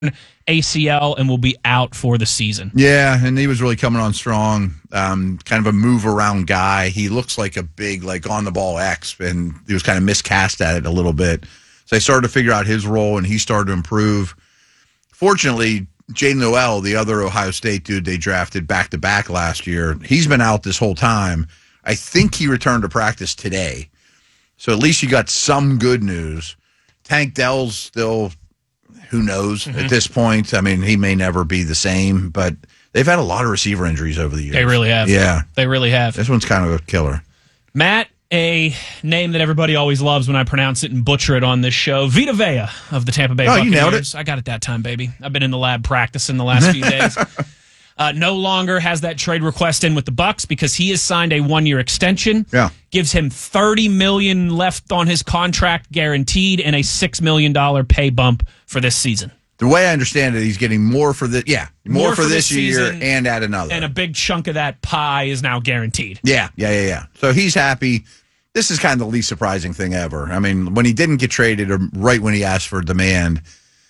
ACL and will be out for the season. Yeah, and he was really coming on strong. Kind of a move-around guy. He looks like a big, on-the-ball X, and he was kind of miscast at it a little bit. So they started to figure out his role, and he started to improve. Fortunately, Jaden Noel, the other Ohio State dude they drafted back-to-back last year, he's been out this whole time. I think he returned to practice today. So at least you got some good news. Tank Dell's still, who knows at this point. I mean, he may never be the same, but they've had a lot of receiver injuries over the years. They really have. Yeah. They really have. This one's kind of a killer. Matt, a name that everybody always loves when I pronounce it and butcher it on this show, Vita Vea of the Tampa Bay Buccaneers. You nailed it. I got it that time, baby. I've been in the lab practicing the last few days. No longer has that trade request in with the Bucs because he has signed a 1-year extension. Yeah. Gives him $30 million left on his contract guaranteed and a $6 million pay bump for this season. The way I understand it, he's getting more for the more for this year and add another. And a big chunk of that pie is now guaranteed. Yeah. So he's happy. This is kind of the least surprising thing ever. I mean, when he didn't get traded or right when he asked for demand,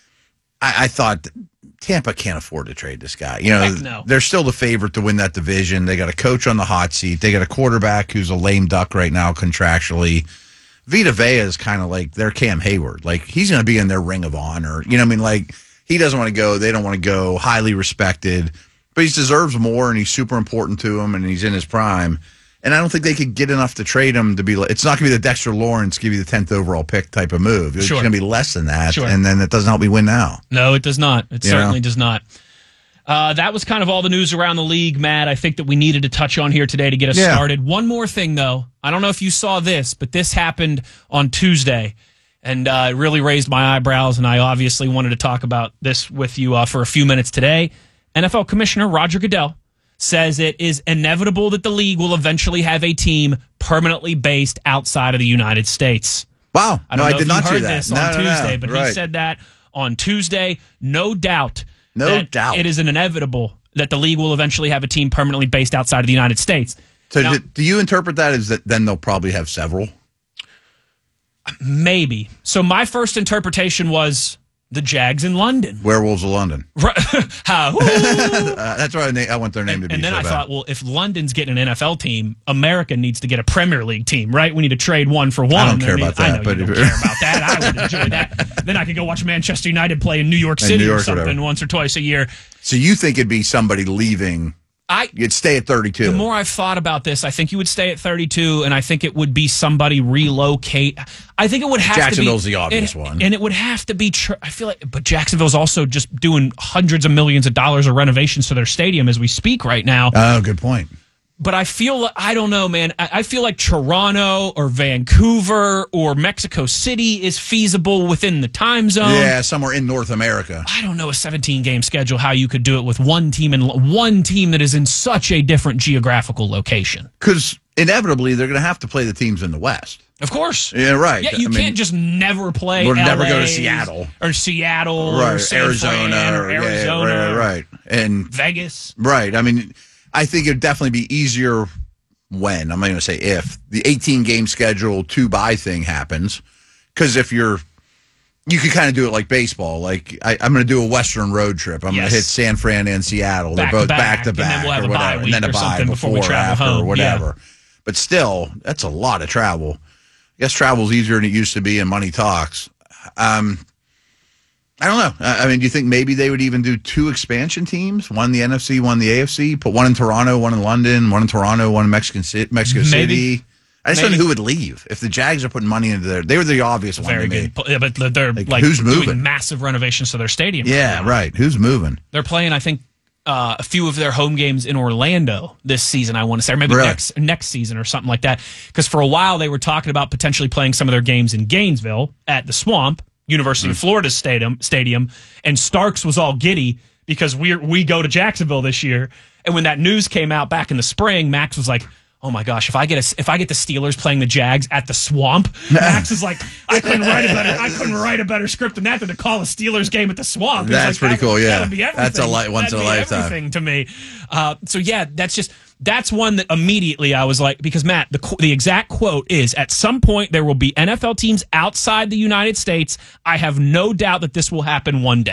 I thought Tampa can't afford to trade this guy. Heck no. They're still the favorite to win that division. They got a coach on the hot seat. They got a quarterback who's a lame duck right now contractually. Vita Vea is kind of like their Cam Hayward. Like, he's going to be in their Ring of Honor. You know what I mean? Like, he doesn't want to go. They don't want to go. Highly respected. But he deserves more, and he's super important to him, and he's in his prime. And I don't think they could get enough to trade him to be like, it's not going to be the Dexter Lawrence, give you the 10th overall pick type of move. It's going to be less than that. Sure. And then it doesn't help me win now. No, it does not. It certainly does not. That was kind of all the news around the league, Matt. I think that we needed to touch on here today to get us started. One more thing, though. I don't know if you saw this, but this happened on Tuesday, and it really raised my eyebrows, and I obviously wanted to talk about this with you for a few minutes today. NFL Commissioner Roger Goodell says it is inevitable that the league will eventually have a team permanently based outside of the United States. Wow. I did not heard see that. This on Tuesday, but he said that on Tuesday. No doubt. It is an inevitable that the league will eventually have a team permanently based outside of the United States. So now, do you interpret that as that then they'll probably have several? Maybe. So my first interpretation was the Jags in London. Werewolves of London. Right. That's why I want their name to be. And then I thought, well, if London's getting an NFL team, America needs to get a Premier League team, right? We need to trade one for one. I don't care about that. I know you don't care about that. I would enjoy that. Then I could go watch Manchester United play in New York City or something once or twice a year. So you think it'd be somebody leaving? You'd stay at 32. The more I've thought about this, I think you would stay at 32, and I think it would be somebody relocate. I think it would have Jacksonville's to be... the obvious one. And it would have to be... I feel like... But Jacksonville's also just doing hundreds of millions of dollars of renovations to their stadium as we speak right now. Oh, good point. But I feel, I don't know, man. I feel like Toronto or Vancouver or Mexico City is feasible within the time zone. Yeah, somewhere in North America. I don't know a 17-game schedule, how you could do it with one team that is in such a different geographical location. Because inevitably, they're going to have to play the teams in the West. Of course. Yeah, right. Yeah, you can't just never play Or LA never go to Seattle. Or Seattle or San Arizona. Fran or Arizona. Yeah, right. And Vegas. Right. I mean... I think it'd definitely be easier when, I'm not going to say if, the 18-game schedule 2-bye thing happens. Because if you could kind of do it like baseball. Like, I'm going to do a Western road trip. I'm going to hit San Fran and Seattle. They're both back to back. And then we'll have or a bye whatever. week And then or something before we travel home. Or whatever. Yeah. But still, that's a lot of travel. I guess travel's easier than it used to be and money talks. I don't know. I mean, do you think maybe they would even do 2 expansion teams? One in the NFC, one in the AFC? Put one in Toronto, one in London, one in Toronto, one in Mexico City? I just don't know who would leave. If the Jags are putting money into there, they were the obvious one to me. Very good. Yeah, but they're who's doing moving? massive renovations to their stadium. Yeah, right. Who's moving? They're playing, I think, a few of their home games in Orlando this season, I want to say, or maybe next season or something like that. Because for a while they were talking about potentially playing some of their games in Gainesville at the Swamp, University of Florida Stadium, and Starks was all giddy because we go to Jacksonville this year. And when that news came out back in the spring, Max was like, "Oh my gosh, if I get the Steelers playing the Jags at the Swamp," Max is like, I couldn't write a better script than to call a Steelers game at the Swamp. That's pretty cool. Yeah, that would be everything. That's a once in a lifetime everything to me. So yeah, that's one that immediately I was like, because Matt, the exact quote is, "At some point there will be NFL teams outside the United States. I have no doubt that this will happen one day."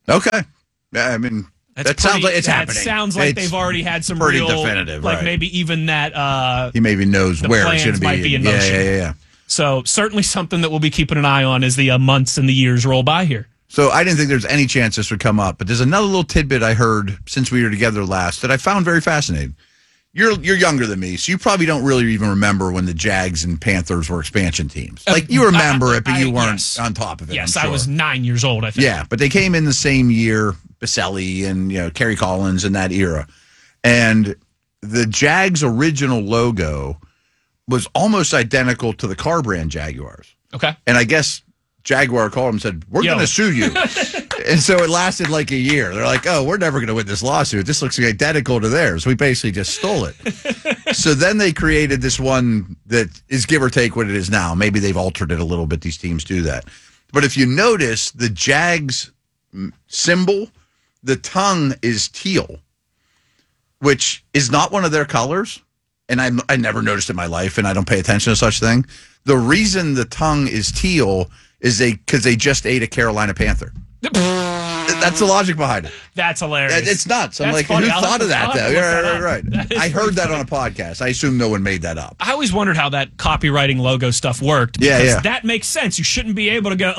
Okay. Yeah, I mean, sounds like it's happening. It sounds like they've already had some pretty real definitive, like right. maybe even that he maybe knows where it's going to be. Might be in motion. Yeah. So certainly something that we'll be keeping an eye on as the months and the years roll by here. So I didn't think there's any chance this would come up, but there's another little tidbit I heard since we were together last that I found very fascinating. You're younger than me, so you probably don't really even remember when the Jags and Panthers were expansion teams. Like, you remember it, but you weren't on top of it. Yes, I'm sure. I was 9 years old, I think. Yeah, but they came in the same year, Baselli and Kerry Collins in that era. And the Jags' original logo was almost identical to the car brand Jaguars. Okay. And I guess Jaguar called him and said, we're going to sue you. And so it lasted like a year. They're like, oh, we're never going to win this lawsuit. This looks identical to theirs. We basically just stole it. So then they created this one that is give or take what it is now. Maybe they've altered it a little bit. These teams do that. But if you notice, the Jags symbol, the tongue is teal, which is not one of their colors. And I never noticed in my life, and I don't pay attention to such thing. The reason the tongue is teal is because they just ate a Carolina Panther. That's the logic behind it. That's hilarious. It's nuts. I'm like, funny. who thought of that, though? Right. I heard that funny. on a podcast. I assume no one made that up. I always wondered how that copywriting logo stuff worked. Because that makes sense. You shouldn't be able to go,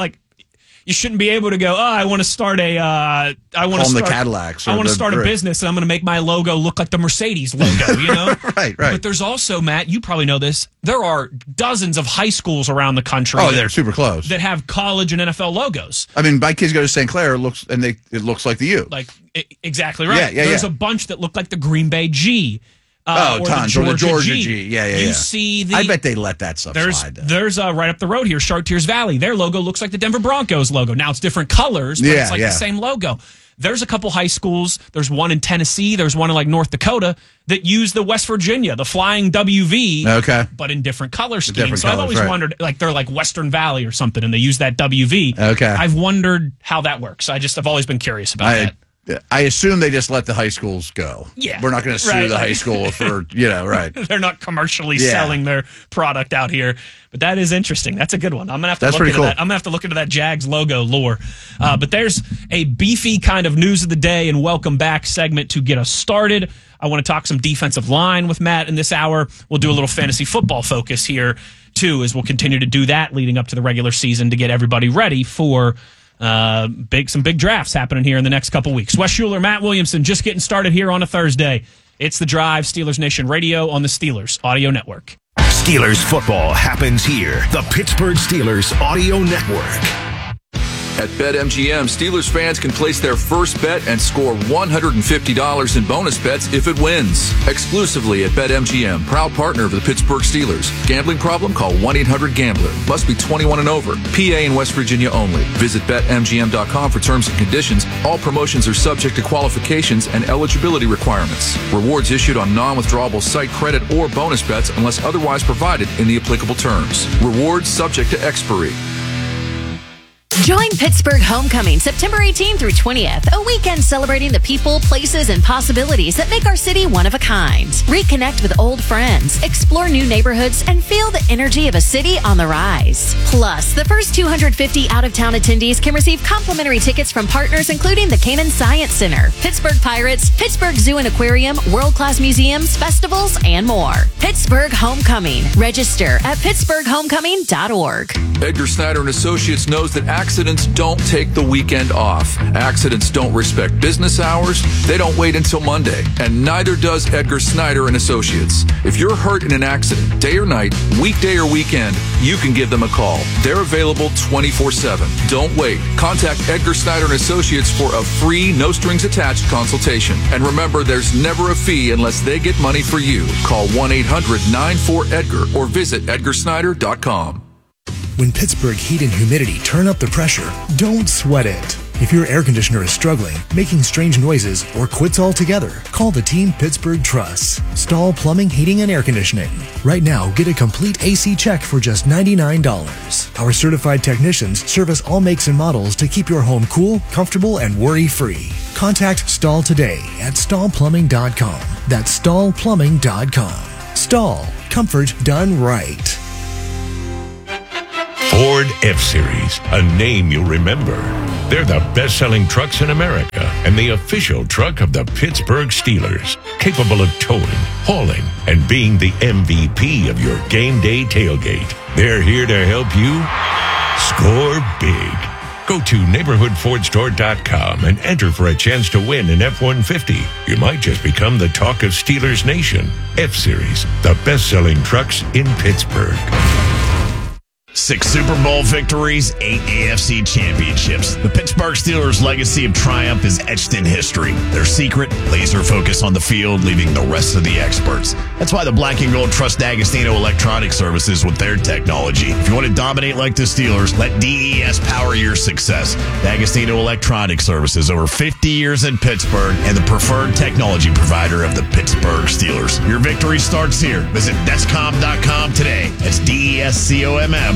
oh, I want to start a, the Cadillacs. I want to start a business and I'm going to make my logo look like the Mercedes logo, Right. But there's also, Matt, you probably know this, there are dozens of high schools around the country. Oh, they're super close. That have college and NFL logos. I mean, my kids go to St. Clair, it looks like the U. Exactly right. Yeah, there's a bunch that look like the Green Bay G. Tons. Or the Georgia G. Yeah. You see I bet they let that stuff slide. There's right up the road here, Chartiers Valley. Their logo looks like the Denver Broncos logo. Now it's different colors, but it's like the same logo. There's a couple high schools. There's one in Tennessee. There's one in like North Dakota that use the West Virginia, the Flying WV, but in different color schemes. So I've always wondered, like they're like Western Valley or something, and they use that WV. Okay. I've wondered how that works. I've always been curious about that. I assume they just let the high schools go. Yeah. We're not going to sue the high school for, right. They're not commercially selling their product out here. But that is interesting. That's a good one. I'm going to have to look into that. I'm going to have to look into that Jags logo lore. But there's a beefy kind of news of the day and welcome back segment to get us started. I want to talk some defensive line with Matt in this hour. We'll do a little fantasy football focus here, too, as we'll continue to do that leading up to the regular season to get everybody ready for some big drafts happening here in the next couple weeks. Wes Schuler, Matt Williamson, just getting started here on a Thursday. It's The Drive, Steelers Nation Radio on the Steelers Audio Network. Steelers football happens here. The Pittsburgh Steelers Audio Network. At BetMGM, Steelers fans can place their first bet and score $150 in bonus bets if it wins. Exclusively at BetMGM, proud partner of the Pittsburgh Steelers. Gambling problem? Call 1-800-GAMBLER. Must be 21 and over. PA and West Virginia only. Visit BetMGM.com for terms and conditions. All promotions are subject to qualifications and eligibility requirements. Rewards issued on non-withdrawable site credit or bonus bets unless otherwise provided in the applicable terms. Rewards subject to expiry. Join Pittsburgh Homecoming September 18th through 20th, a weekend celebrating the people, places, and possibilities that make our city one of a kind. Reconnect with old friends, explore new neighborhoods, and feel the energy of a city on the rise. Plus, the first 250 out-of-town attendees can receive complimentary tickets from partners including the Kanan Science Center, Pittsburgh Pirates, Pittsburgh Zoo and Aquarium, world-class museums, festivals, and more. Pittsburgh Homecoming. Register at pittsburghhomecoming.org. Edgar Snyder and Associates knows that accidents don't take the weekend off. Accidents don't respect business hours. They don't wait until Monday. And neither does Edgar Snyder and Associates. If you're hurt in an accident, day or night, weekday or weekend, you can give them a call. They're available 24/7. Don't wait. Contact Edgar Snyder and Associates for a free, no-strings-attached consultation. And remember, there's never a fee unless they get money for you. Call 1-800-94-EDGAR or visit edgarsnyder.com. When Pittsburgh heat and humidity turn up the pressure, don't sweat it. If your air conditioner is struggling, making strange noises, or quits altogether, call the team Pittsburgh trusts. Stahl Plumbing, Heating, and Air Conditioning. Right now, get a complete AC check for just $99. Our certified technicians service all makes and models to keep your home cool, comfortable, and worry-free. Contact Stahl today at stahlplumbing.com. That's stahlplumbing.com. Stahl. Comfort done right. Ford F-Series, a name you'll remember. They're the best-selling trucks in America and the official truck of the Pittsburgh Steelers, capable of towing, hauling, and being the MVP of your game day tailgate. They're here to help you score big. Go to neighborhoodfordstore.com and enter for a chance to win an F-150. You might just become the talk of Steelers Nation. F-Series, the best-selling trucks in Pittsburgh. 6 Super Bowl victories, 8 AFC championships. The Pittsburgh Steelers' legacy of triumph is etched in history. Their secret, laser focus on the field, leaving the rest of the experts. That's why the Black and Gold trust D'Agostino Electronic Services with their technology. If you want to dominate like the Steelers, let DES power your success. D'Agostino Electronic Services, over 50 years in Pittsburgh, and the preferred technology provider of the Pittsburgh Steelers. Your victory starts here. Visit Descom.com today. That's DESCOMM.com.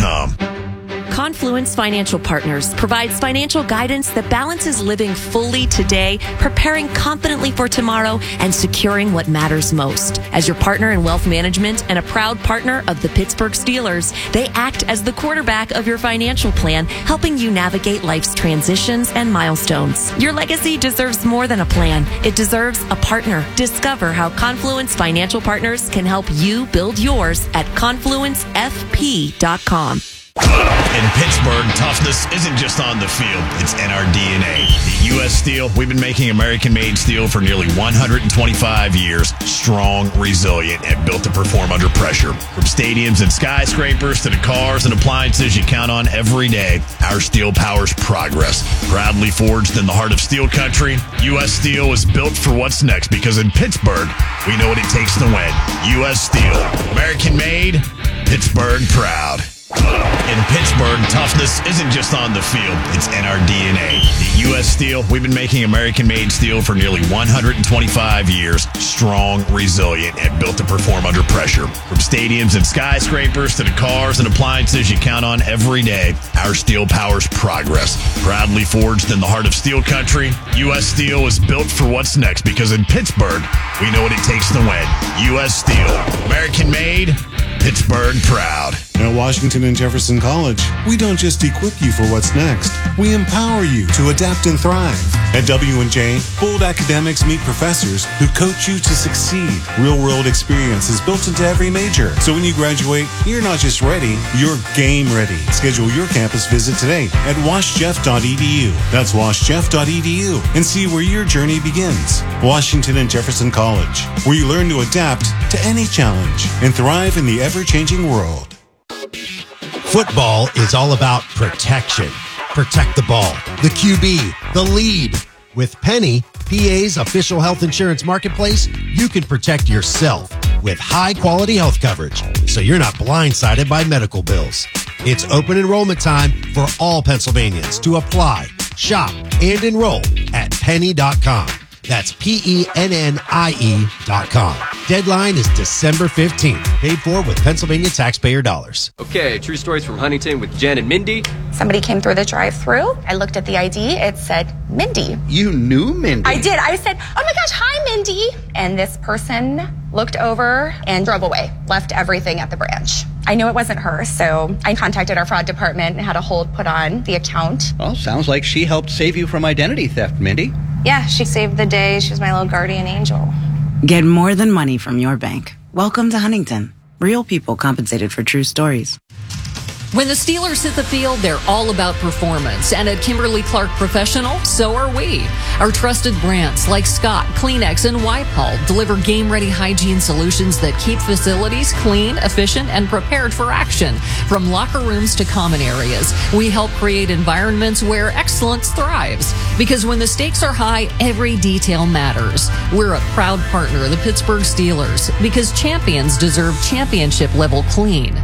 Confluence Financial Partners provides financial guidance that balances living fully today, preparing confidently for tomorrow, and securing what matters most. As your partner in wealth management and a proud partner of the Pittsburgh Steelers, they act as the quarterback of your financial plan, helping you navigate life's transitions and milestones. Your legacy deserves more than a plan. It deserves a partner. Discover how Confluence Financial Partners can help you build yours at confluencefp.com. In Pittsburgh, toughness isn't just on the field, it's in our DNA. At U.S. Steel, we've been making American-made steel for nearly 125 years, strong, resilient, and built to perform under pressure. From stadiums and skyscrapers to the cars and appliances you count on every day, our steel powers progress. Proudly forged in the heart of steel country, U.S. Steel is built for what's next, because in Pittsburgh, we know what it takes to win. U.S. Steel, American-made, Pittsburgh proud. In Pittsburgh, toughness isn't just on the field, it's in our DNA. At U.S. Steel, we've been making American-made steel for nearly 125 years, strong, resilient, and built to perform under pressure. From stadiums and skyscrapers to the cars and appliances you count on every day, our steel powers progress. Proudly forged in the heart of steel country, U.S. Steel is built for what's next, because in Pittsburgh, we know what it takes to win. U.S. Steel, American-made, Pittsburgh proud. At Washington and Jefferson College, we don't just equip you for what's next. We empower you to adapt and thrive. At W&J, bold academics meet professors who coach you to succeed. Real-world experience is built into every major. So when you graduate, you're not just ready, you're game ready. Schedule your campus visit today at washjeff.edu. That's washjeff.edu, and see where your journey begins. Washington and Jefferson College, where you learn to adapt to any challenge and thrive in the ever-changing world. Football is all about protection. Protect the ball, the QB, the lead. With Penny, PA's official health insurance marketplace, you can protect yourself with high-quality health coverage, so you're not blindsided by medical bills. It's open enrollment time for all Pennsylvanians to apply, shop, and enroll at penny.com. That's PENNIE.com. Deadline is December 15th. Paid for with Pennsylvania taxpayer dollars. Okay, true stories from Huntington with Jen and Mindy. Somebody came through the drive-thru. I looked at the ID. It said Mindy. You knew Mindy? I did. I said, oh my gosh, hi, Mindy. And this person looked over and drove away, left everything at the branch. I knew it wasn't her, so I contacted our fraud department and had a hold put on the account. Well, sounds like she helped save you from identity theft, Mindy. Yeah, she saved the day. She was my little guardian angel. Get more than money from your bank. Welcome to Huntington. Real people compensated for true stories. When the Steelers hit the field, they're all about performance. And at Kimberly-Clark Professional, so are we. Our trusted brands like Scott, Kleenex, and Whitehall deliver game-ready hygiene solutions that keep facilities clean, efficient, and prepared for action. From locker rooms to common areas, we help create environments where excellence thrives. Because when the stakes are high, every detail matters. We're a proud partner of the Pittsburgh Steelers because champions deserve championship-level clean.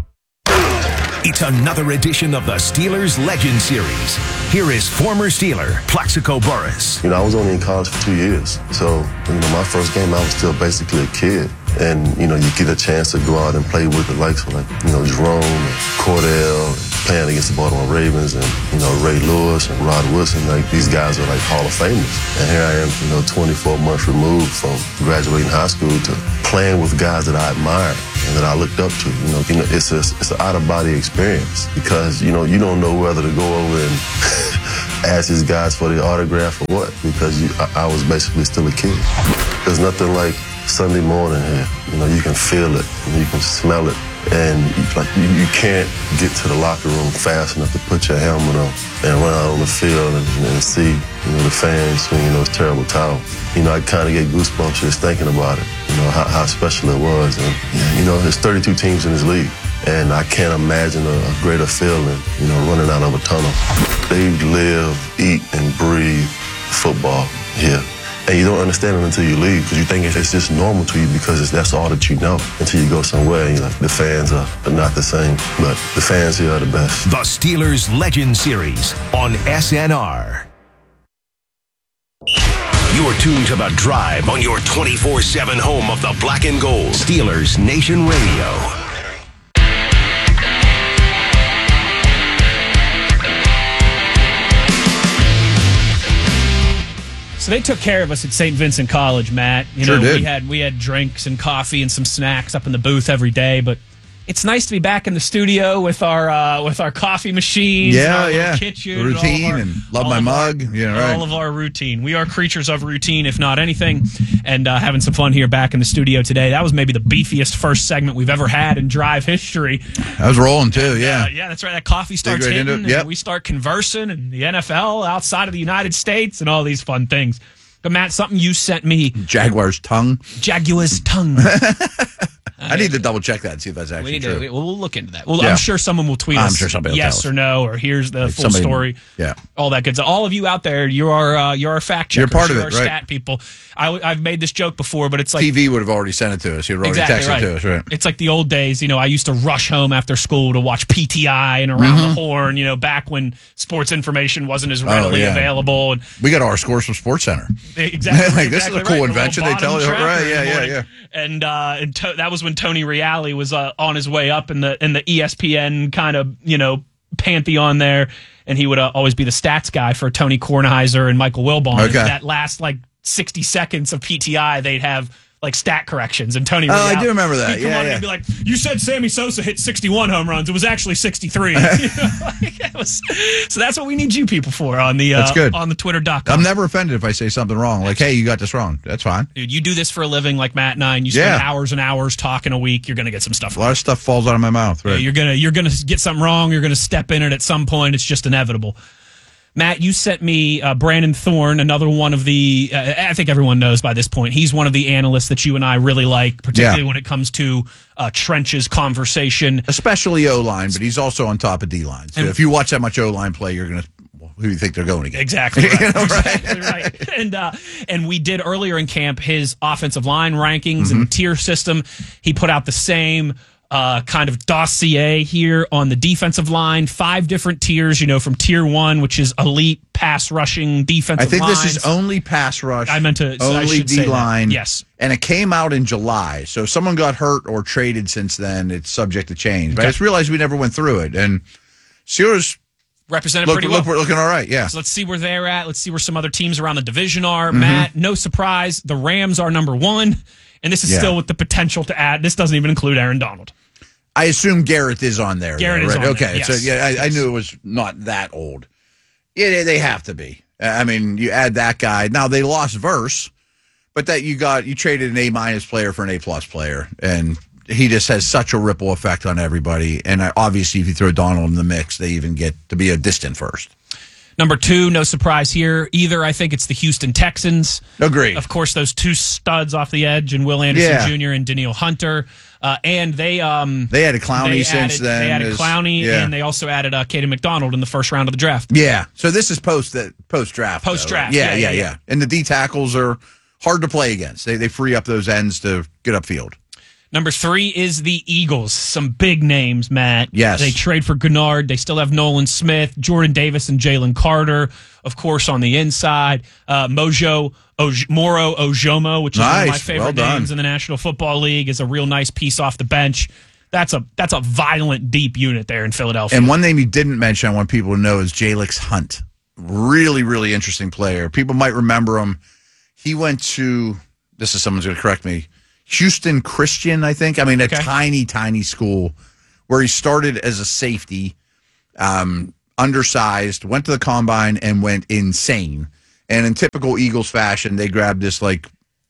It's another edition of the Steelers Legend Series. Here is former Steeler, Plaxico Burress. I was only in college for 2 years. So, my first game, I was still basically a kid. And, you get a chance to go out and play with the likes of, Jerome and Cordell, playing against the Baltimore Ravens and, Ray Lewis and Rod Woodson. These guys are Hall of Famers. And here I am, 24 months removed from graduating high school to playing with guys that I admire. and that I looked up to. It's an out-of-body experience because, you don't know whether to go over and ask these guys for the autograph or what, because I was basically still a kid. There's nothing like Sunday morning here. You can feel it, and you can smell it, and you can't get to the locker room fast enough to put your helmet on and run out on the field and see, the fans swinging those terrible towels. I kind of get goosebumps just thinking about it, how special it was. And, there's 32 teams in this league, and I can't imagine a greater feeling, running out of a tunnel. They live, eat, and breathe football here. And you don't understand it until you leave, because you think it's just normal to you because that's all that you know, until you go somewhere and the fans are not the same. But the fans here are the best. The Steelers Legend Series on SNR. You're tuned to The Drive on your 24/7 home of the black and gold. Steelers Nation Radio. So they took care of us at St. Vincent College, Matt. Sure did. We had drinks and coffee and some snacks up in the booth every day, but it's nice to be back in the studio with our coffee machines, our kitchen, routine, and love my mug. All of our routine. We are creatures of routine, if not anything, and having some fun here back in the studio today. That was maybe the beefiest first segment we've ever had in Drive history. I was rolling too, yeah. Yeah, that's right. That coffee starts hitting, and we start conversing, and the NFL outside of the United States, and all these fun things. But Matt, something you sent me. Jaguar's tongue. I need to double check that and see if that's actually true. We'll look into that. Well, I'm sure someone will tweet us. I'm sure somebody will yes tell or no, or here's the full story. Yeah, all that good stuff. All of you out there, you're our fact checkers. You're part of it, right? Stat people. I've made this joke before, but it's like TV would have already sent it to us. You'd already texted it to us, right? It's like the old days. I used to rush home after school to watch PTI and Around the Horn. Back when sports information wasn't as readily available. And we got our scores from SportsCenter. Exactly. This is a cool invention. They tell you, right? Yeah. And that was when Tony Reale was on his way up in the ESPN kind of pantheon there, and he would always be the stats guy for Tony Kornheiser and Michael Wilbon. Okay. That last 60 seconds of PTI, they'd have stat corrections, and Tony Reale, I do remember that. He'd come on and be like, "You said Sammy Sosa hit 61 home runs. It was actually 63." So that's what we need you people for on the that's good. On the Twitter.com. I'm never offended if I say something wrong. Like, hey, you got this wrong. That's fine. Dude, you do this for a living, like Matt and I, and you spend hours and hours talking a week. You're gonna get some stuff wrong. A lot of stuff falls out of my mouth. Right? Yeah, you're gonna get something wrong. You're gonna step in it at some point. It's just inevitable. Matt, you sent me Brandon Thorne, another one of the, I think everyone knows by this point, he's one of the analysts that you and I really like, particularly when it comes to trenches conversation. Especially O-line, but he's also on top of D-line. So if you watch that much O-line play, you're going to, who do you think they're going against? Exactly right. Exactly right. And we did earlier in camp his offensive line rankings and tier system. He put out the same kind of dossier here on the defensive line, 5 different tiers, from tier 1, which is elite pass rushing defensive I think lines. this is only pass rush. I meant to only D-line. Yes. And it came out in July. So if someone got hurt or traded since then, it's subject to change. But I just realized we never went through it. And Steelers represented pretty well. We're looking all right, yeah. So let's see where they're at. Let's see where some other teams around the division are. Matt, no surprise, the Rams are number 1. And this is still with the potential to add. This doesn't even include Aaron Donald. I assume Garrett is on there. Garrett is on there. Yes. So I knew it was not that old. Yeah, they have to be. I mean, you add that guy. Now they lost Verse, but that you traded an A- player for an A+ player, and he just has such a ripple effect on everybody. And obviously, if you throw Donald in the mix, they even get to be a distant first. Number 2, no surprise here either. I think it's the Houston Texans. Agreed. Of course, those 2 studs off the edge, and Will Anderson Jr. and Daniil Hunter. And they added Clowney since then. They added Clowney, and they also added Caden McDonald in the first round of the draft. Yeah. So this is post-draft. Post-draft. Yeah. And the D tackles are hard to play against. They free up those ends to get upfield. Number 3 is the Eagles. Some big names, Matt. Yes. They trade for Gennard. They still have Nolan Smith, Jordan Davis, and Jalen Carter. Of course, on the inside, Moro Ojomo, which is one of my favorite names in the National Football League, is a real nice piece off the bench. That's a violent, deep unit there in Philadelphia. And one name you didn't mention I want people to know is Jalix Hunt. Really, really interesting player. People might remember him. He went to, someone's going to correct me, Houston Christian, I think. I mean, a tiny, tiny school where he started as a safety, undersized, went to the combine and went insane. And in typical Eagles fashion, they grabbed this like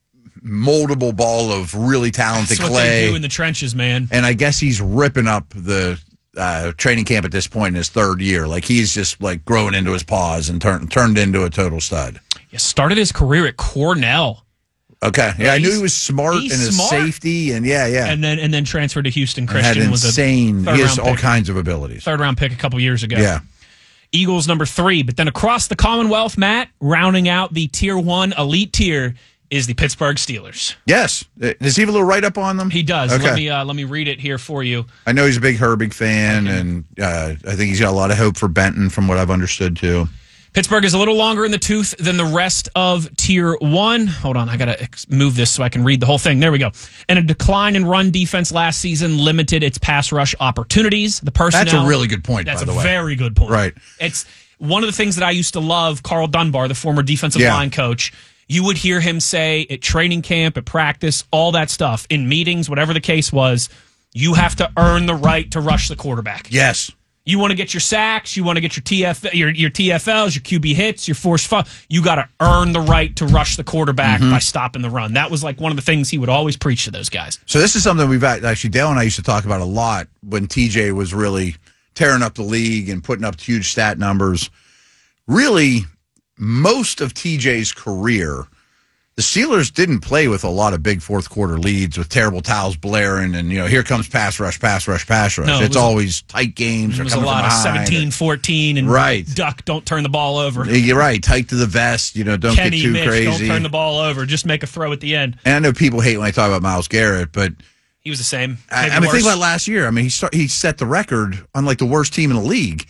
moldable ball of really talented That's what clay. they do in the trenches, man. And I guess he's ripping up the training camp at this point in his third year. Like he's just like growing into his paws and turned into a total stud. He started his career at Cornell. Okay, yeah, I knew he was smart in his safety, and and then transferred to Houston Christian. Had was insane. He has all kinds of abilities. Third round pick a couple years ago. Yeah. Eagles number 3, but then across the Commonwealth, Matt, rounding out the Tier 1 elite tier is the Pittsburgh Steelers. Yes, does he have a little write up on them? He does. Okay. Let me read it here for you. I know he's a big Herbig fan, and I think he's got a lot of hope for Benton, from what I've understood too. Pittsburgh is a little longer in the tooth than the rest of Tier 1. Hold on, I got to move this so I can read the whole thing. There we go. And a decline in run defense last season limited its pass rush opportunities. The personnel. That's a really good point, by the way. That's a very good point. Right. It's one of the things that I used to love, Carl Dunbar, the former defensive line coach. You would hear him say at training camp, at practice, all that stuff, in meetings, whatever the case was, you have to earn the right to rush the quarterback. Yes. You want to get your sacks, you want to get your TFLs, your QB hits, your forced fumble. You got to earn the right to rush the quarterback by stopping the run. That was like one of the things he would always preach to those guys. So this is something we've actually, Dale and I used to talk about a lot when TJ was really tearing up the league and putting up huge stat numbers. Really, most of TJ's career, the Steelers didn't play with a lot of big fourth quarter leads with terrible towels blaring and, here comes pass rush. No, it's always tight games. It was a lot of 17-14 and duck, don't turn the ball over. You're right. Tight to the vest. Don't Kenny, get too Mitch, crazy. Don't turn the ball over. Just make a throw at the end. And I know people hate when I talk about Myles Garrett, but he was the same. I mean, think about last year. I mean, he set the record on like the worst team in the league.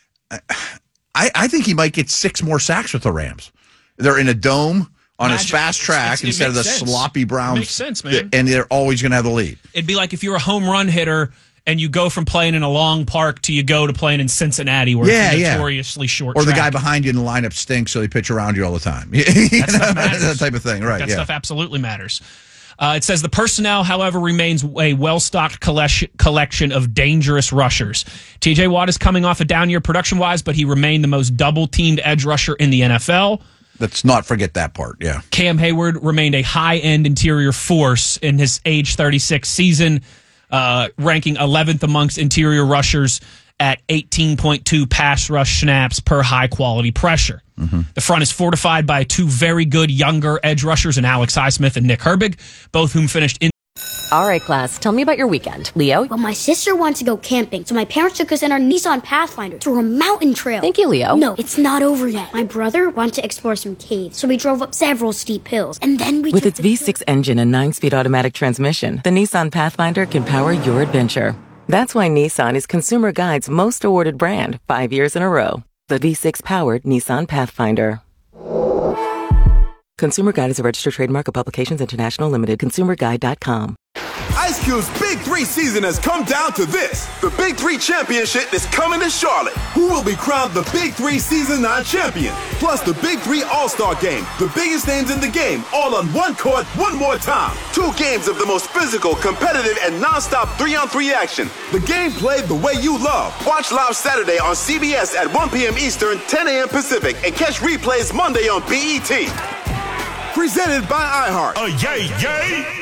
I think he might get 6 more sacks with the Rams. They're in a dome on his fast track instead of the sloppy Browns. Makes sense, man. And they're always going to have the lead. It'd be like if you're a home run hitter and you go from playing in a long park to you go to playing in Cincinnati where it's notoriously short Or the track. guy behind you in the lineup stinks, so they pitch around you all the time. That type of thing, right? That stuff absolutely matters. It says the personnel, however, remains a well-stocked collection of dangerous rushers. TJ Watt is coming off a down year production-wise, but he remained the most double-teamed edge rusher in the NFL. Let's not forget that part, yeah. Cam Hayward remained a high-end interior force in his age 36 season, ranking 11th amongst interior rushers at 18.2 pass rush snaps per high-quality pressure. The front is fortified by 2 very good younger edge rushers in Alex Highsmith and Nick Herbig, both whom finished in. All right, class, tell me about your weekend. Leo? Well, my sister wants to go camping, so my parents took us in our Nissan Pathfinder through a mountain trail. Thank you, Leo. No, it's not over yet. My brother wanted to explore some caves, so we drove up several steep hills, and then we With its V6 engine and 9-speed automatic transmission, the Nissan Pathfinder can power your adventure. That's why Nissan is Consumer Guide's most awarded brand 5 years in a row. The V6-powered Nissan Pathfinder. Consumer Guide is a registered trademark of Publications International Limited. ConsumerGuide.com. Ice Cube's Big 3 season has come down to this. The Big 3 Championship is coming to Charlotte. Who will be crowned the Big 3 Season 9 champion? Plus the Big 3 All-Star Game. The biggest names in the game, all on one court, one more time. 2 games of the most physical, competitive, and non-stop 3-on-3 action. The game played the way you love. Watch live Saturday on CBS at 1 p.m. Eastern, 10 a.m. Pacific, and catch replays Monday on BET. Presented by iHeart. Yay!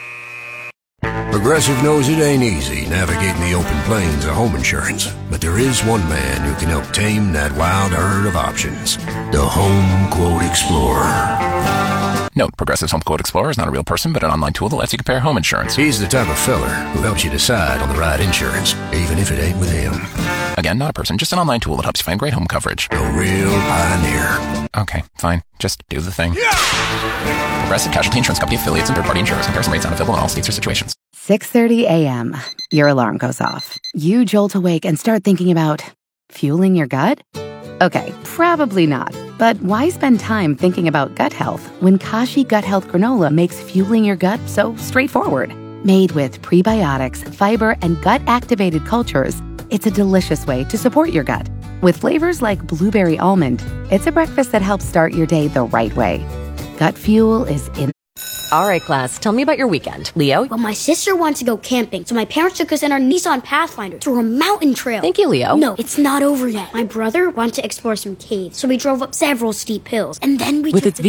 Progressive knows it ain't easy navigating the open plains of home insurance, but there is one man who can help tame that wild herd of options. The Home Quote Explorer. Note, Progressive's Home Quote Explorer is not a real person, but an online tool that lets you compare home insurance. He's the type of feller who helps you decide on the right insurance, even if it ain't with him. Again, not a person, just an online tool that helps you find great home coverage. A real pioneer. Okay, fine. Just do the thing. Progressive Casualty Insurance Company affiliates and third-party insurers. Comparison rates not available in all states or situations. 6:30 a.m. Your alarm goes off. You jolt awake and start thinking about fueling your gut? Okay, probably not. But why spend time thinking about gut health when Kashi Gut Health Granola makes fueling your gut so straightforward? Made with prebiotics, fiber, and gut-activated cultures, it's a delicious way to support your gut. With flavors like blueberry almond, it's a breakfast that helps start your day the right way. Gut Fuel is in. All right, class, tell me about your weekend. Leo? Well, my sister wanted to go camping, so my parents took us in our Nissan Pathfinder through a mountain trail. Thank you, Leo. No, it's not over yet. My brother wanted to explore some caves, so we drove up several steep hills, and then we With took its the